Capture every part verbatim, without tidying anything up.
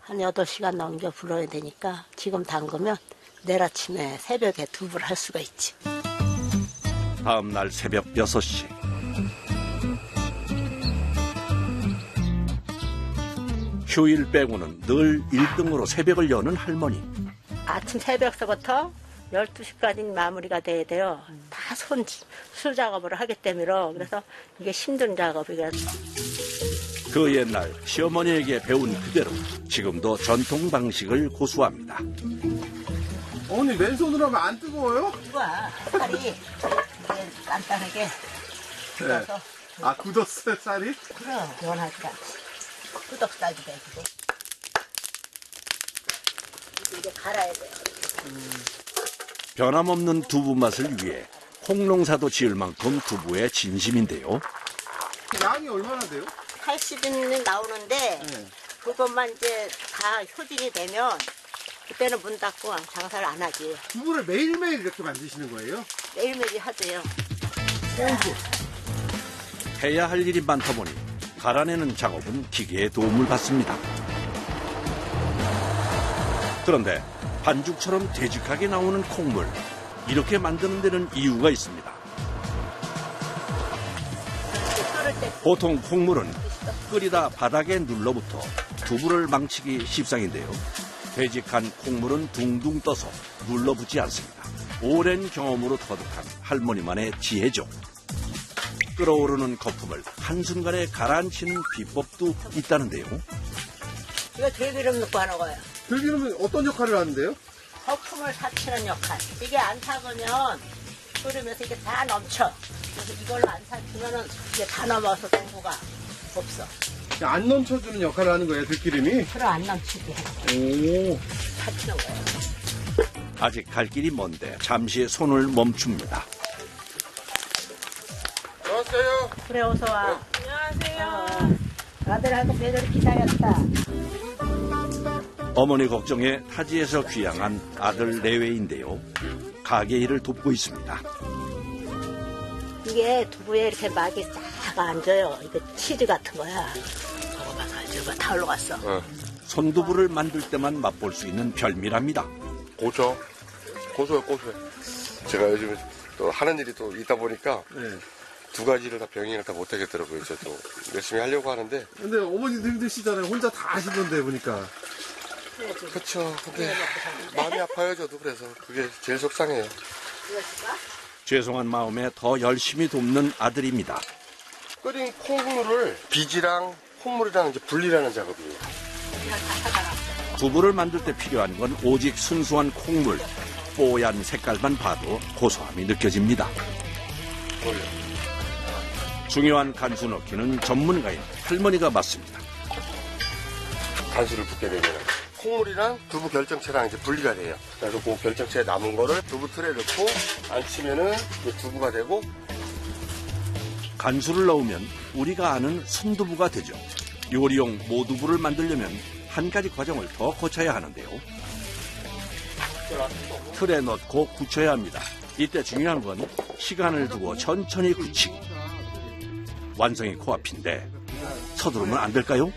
한 여덟 시간 넘겨 불어야 되니까 지금 담그면 내일 아침에 새벽에 두부를 할 수가 있지. 다음 날 새벽 여섯 시. 휴일 빼고는 늘 일 등으로 새벽을 여는 할머니. 아침 새벽서부터 열두 시까지 마무리가 돼야 돼요. 다 손, 수 작업을 하기 때문에 그래서 이게 힘든 작업이에요. 그 옛날 시어머니에게 배운 그대로 지금도 전통 방식을 고수합니다. 어머니 맨손으로 하면 안 뜨거워요? 누가 살이 이게 간단하게 굳어서. 네. 아 굳었어요 쌀이? 그럼 연하지 않지. 꾸덕살도 되고. 이제 갈아야 돼요. 음. 변함없는 두부 맛을 위해 콩농사도 지을 만큼 두부에 진심인데요. 양이 얼마나 돼요? 팔십 인 나오는데 네. 그것만 이제 다 효진이 되면 그때는 문 닫고 장사를 안 하지. 두부를 매일매일 이렇게 만드시는 거예요? 매일매일 하세요. 해야 할 일이 많다 보니 갈아내는 작업은 기계의 도움을 받습니다. 그런데 반죽처럼 되직하게 나오는 콩물, 이렇게 만드는 데는 이유가 있습니다. 보통 콩물은 끓이다 바닥에 눌러붙어 두부를 망치기 십상인데요. 되직한 콩물은 둥둥 떠서 눌러붙지 않습니다. 오랜 경험으로 터득한 할머니만의 지혜죠. 끓어오르는 거품을 한순간에 가라앉히는 비법도 있다는데요. 이거 들기름 넣고 하는 거예요. 들기름은 어떤 역할을 하는데요? 거품을 삭히는 역할. 이게 안 삭으면 끓으면서 이게 다 넘쳐. 그래서 이걸로 안 삭히면은 이게 다 넘어서 두부가 없어. 안 넘쳐주는 역할을 하는 거예요, 들기름이? 그럼 안 넘치게 오. 삭히는 거예요. 아직 갈 길이 먼데 잠시 손을 멈춥니다. 왔어요. 그래, 어서 와. 안녕하세요. 어, 아들하고 며느리 기다렸다. 어머니 걱정에 타지에서 귀향한 아들 내외인데요. 가게 일을 돕고 있습니다. 이게 두부에 이렇게 막이 싹 앉아요. 이거 치즈 같은 거야. 저거 봐, 저거 다 올라갔어. 어. 손두부를 만들 때만 맛볼 수 있는 별미랍니다. 고소. 고소해, 고소해. 제가 요즘 또 하는 일이 또 있다 보니까 네. 두 가지를 다 병행을 다 못하겠더라고요. 이제 또 열심히 하려고 하는데. 근데 어머니도 힘드시잖아요. 혼자 다 하시던데 보니까. 그렇죠. 근데 마음이 아파요, 저도. 그래서 그게 제일 속상해요. 죄송한 마음에 더 열심히 돕는 아들입니다. 끓인 콩물을 비지랑 콩물이랑 이제 분리하는 작업이에요. 두부를 만들 때 필요한 건 오직 순수한 콩물. 뽀얀 색깔만 봐도 고소함이 느껴집니다. 중요한 간수 넣기는 전문가인 할머니가 맡습니다. 간수를 붓게 되면 콩물이랑 두부 결정체랑 이제 분리가 돼요. 그래서 그 결정체에 남은 거를 두부 틀에 넣고 안치면은 이제 두부가 되고. 간수를 넣으면 우리가 아는 순두부가 되죠. 요리용 모두부를 만들려면 한 가지 과정을 더 거쳐야 하는데요. 틀에 넣고 굳혀야 합니다. 이때 중요한 건 시간을 두고 천천히 굳히기. 완성이 코앞인데 서두르면 안 될까요?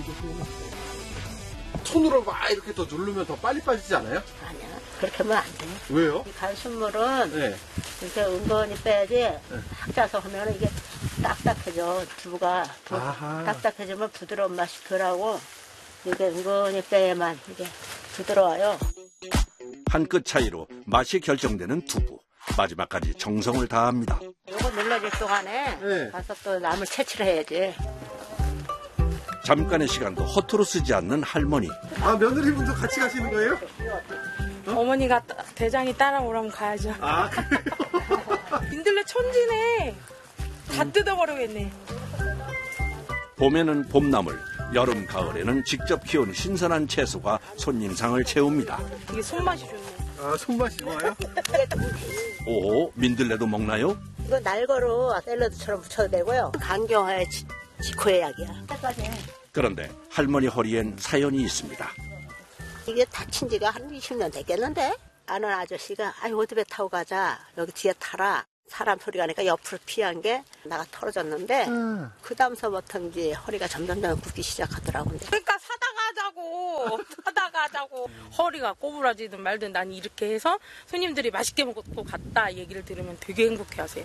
손으로 막 이렇게 더 누르면 더 빨리 빠지지 않아요? 아니야, 그렇게 하면 안 돼. 왜요? 이 간순물은 네. 이렇게 은근히 빼야지 탁 짜서 하면 이게 딱딱해져. 두부가 부, 아하. 딱딱해지면 부드러운 맛이 덜하고 이게 은근히 빼야만 이게 부드러워요. 한 끗 차이로 맛이 결정되는 두부. 마지막까지 정성을 다합니다. 요거 눌러질 동안에 네. 가서 또 나물 채취를 해야지. 잠깐의 시간도 허투루 쓰지 않는 할머니. 아 며느리분도 같이 가시는 거예요? 어머니가 따- 대장이 따라오라면 가야죠. 아 그래요? 민들레 천지네. 다 뜯어버리겠네. 봄에는 봄나물, 여름, 가을에는 직접 키운 신선한 채소가 손님상을 채웁니다. 이게 손맛이 좋네. 아 손맛이 좋아요? 오, 민들레도 먹나요? 이거 날거로 샐러드처럼 부쳐도 되고요. 간경화의 지- 직후의 약이야. 그런데 할머니 허리엔 사연이 있습니다. 이게 다친 지가 한 이십 년 됐겠는데? 아는 아저씨가 아이 어디 배 타고 가자. 여기 뒤에 타라. 사람 소리가 나니까 옆으로 피한 게 나가 털어졌는데 음. 그 다음서부터 이제 허리가 점점점 굽기 시작하더라고요. 그러니까 사다 가자고 하자고 하다가 하자고 허리가 꼬부라지든 말든 난 이렇게 해서 손님들이 맛있게 먹고 갔다 얘기를 들으면 되게 행복해하세요.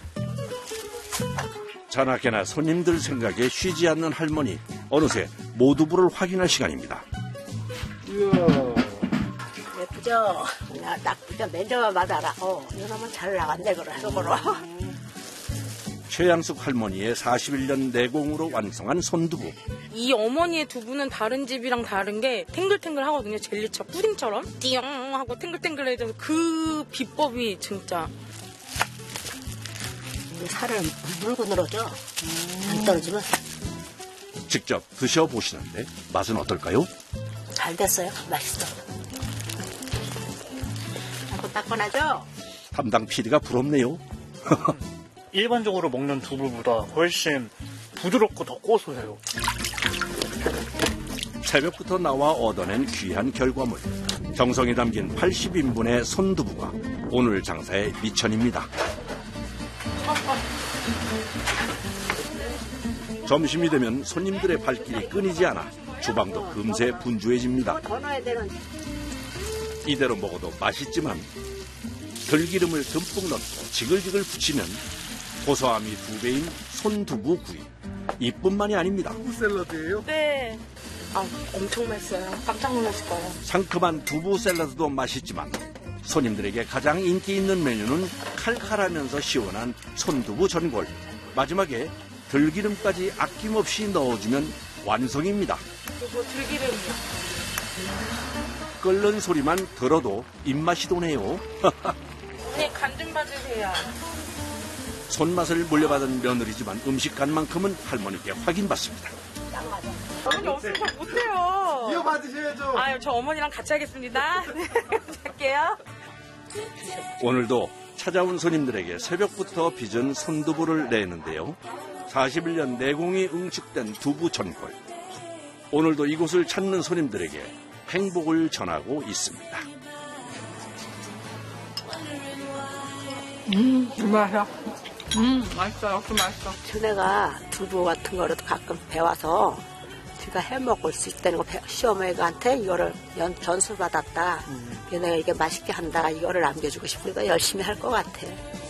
자나깨나 손님들 생각에 쉬지 않는 할머니. 어느새 모두부를 확인할 시간입니다. 이야. 예쁘죠? 나 딱 그냥 맨저만 받아라. 어, 이러면 잘 나간대 그래. 속으로. 최양숙 할머니의 사십일 년 내공으로 완성한 손두부. 이 어머니의 두부는 다른 집이랑 다른 게 탱글탱글 하거든요. 젤리처럼 푸딩처럼 띠용 하고 탱글탱글해져서 그 비법이 진짜. 이게 살을 물고 늘어져. 안 떨어지면 직접 드셔보시는데 맛은 어떨까요? 잘 됐어요. 맛있어. 자꾸 따끈하죠? 담당 피디가 부럽네요. 일반적으로 먹는 두부보다 훨씬 부드럽고 더 고소해요. 새벽부터 나와 얻어낸 귀한 결과물. 정성이 담긴 팔십 인분의 손두부가 오늘 장사의 미천입니다. 점심이 되면 손님들의 발길이 끊이지 않아 주방도 금세 분주해집니다. 더 넣어야 되는. 이대로 먹어도 맛있지만 들기름을 듬뿍 넣고 지글지글 부치면 고소함이 두 배인 손두부 구이. 이뿐만이 아닙니다. 두부 샐러드예요? 네. 아, 엄청 맛있어요. 깜짝 놀랐을 거예요. 상큼한 두부 샐러드도 맛있지만 손님들에게 가장 인기 있는 메뉴는 칼칼하면서 시원한 손두부 전골. 마지막에 들기름까지 아낌없이 넣어주면 완성입니다. 그리고 들기름이요. 끓는 소리만 들어도 입맛이 도네요. 네, 간 좀 봐주세요. 손맛을 물려받은 며느리지만 음식 간만큼은 할머니께 확인받습니다. 어머니 없으면 저 못해요. 이거 받으셔야죠. 아유, 저 어머니랑 같이 하겠습니다. 네, 할게요. 오늘도 찾아온 손님들에게 새벽부터 빚은 손두부를 내는데요. 사십일 년 내공이 응축된 두부 전골. 오늘도 이곳을 찾는 손님들에게 행복을 전하고 있습니다. 음, 맛있어. 음, 맛있어. 역시 맛있어. 전에가 두부 같은 거를 가끔 배워서 제가 해먹을 수 있다는 거 배- 시어머니한테 이거를 연, 전수받았다. 그래서 내가 이게 맛있게 한다. 이거를 남겨주고 싶으니까 열심히 할 것 같아.